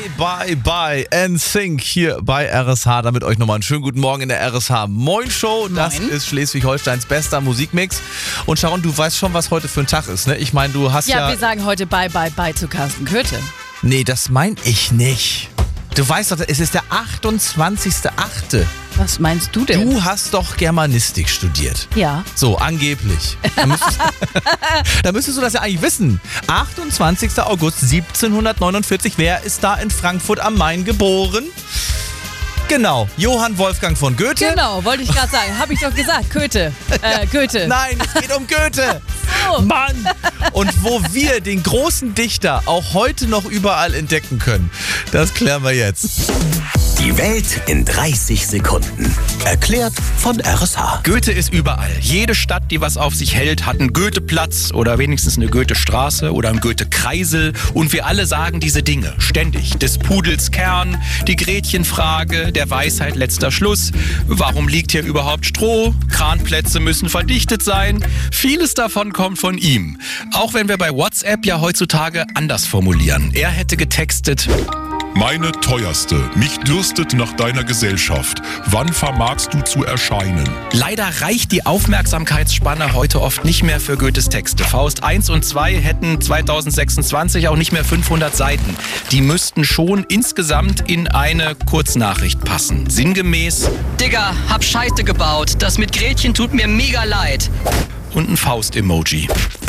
Bye, NSYNC hier bei RSH. Damit euch nochmal einen schönen guten Morgen in der RSH Moin Show. Das ist Schleswig-Holsteins bester Musikmix. Und Sharon, du weißt schon, was heute für ein Tag ist, ne? Ich meine, du hast ja... Ja, wir sagen heute Bye zu Carsten Köthe. Nee, das mein ich nicht. Du weißt doch, es ist der 28.8. Was meinst du denn? Du hast doch Germanistik studiert. Ja. So, angeblich. Da müsstest du das ja eigentlich wissen. 28. August 1749. Wer ist da in Frankfurt am Main geboren? Genau, Johann Wolfgang von Goethe. Genau, wollte ich gerade sagen. Habe ich doch gesagt, Goethe. Goethe. Nein, es geht um Goethe. So. Mann! Und wo wir den großen Dichter auch heute noch überall entdecken können, das klären wir jetzt. Die Welt in 30 Sekunden. Erklärt von RSH. Goethe ist überall. Jede Stadt, die was auf sich hält, hat einen Goetheplatz oder wenigstens eine Goethestraße oder einen Goethe-Kreisel. Und wir alle sagen diese Dinge ständig. Des Pudels Kern, die Gretchenfrage, der Weisheit letzter Schluss. Warum liegt hier überhaupt Stroh? Kranplätze müssen verdichtet sein. Vieles davon kommt von ihm. Auch wenn wir bei WhatsApp ja heutzutage anders formulieren. Er hätte getextet: Meine teuerste, mich dürstet nach deiner Gesellschaft. Wann vermagst du zu erscheinen? Leider reicht die Aufmerksamkeitsspanne heute oft nicht mehr für Goethes Texte. Faust 1 und 2 hätten 2026 auch nicht mehr 500 Seiten. Die müssten schon insgesamt in eine Kurznachricht passen. Sinngemäß: Digga, hab Scheiße gebaut. Das mit Gretchen tut mir mega leid. Und ein Faust-Emoji.